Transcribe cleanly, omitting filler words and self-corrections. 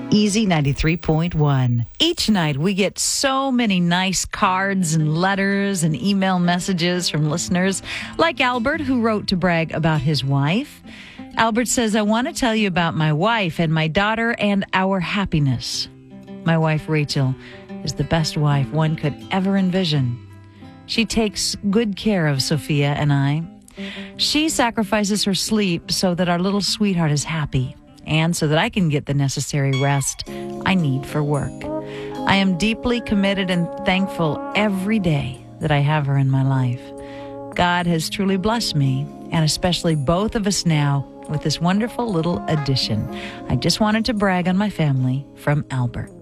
Easy 93.1. Each night we get so many nice cards and letters and email messages from listeners like Albert, who wrote to brag about his wife. Albert says, I want to tell you about my wife and my daughter and our happiness. My wife, Rachel, is the best wife one could ever envision. She takes good care of Sophia and I. She sacrifices her sleep so that our little sweetheart is happy, and so that I can get the necessary rest I need for work. I am deeply committed and thankful every day that I have her in my life. God has truly blessed me, and especially both of us now, with this wonderful little addition. I just wanted to brag on my family, from Albert.